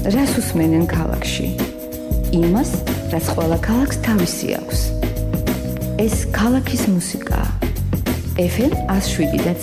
რას უსმენენ ქალაქში? იმას, რაც ყველა ქალაქს თავისი აქვს. ეს ქალაქის მუსიკაა. FM 107.9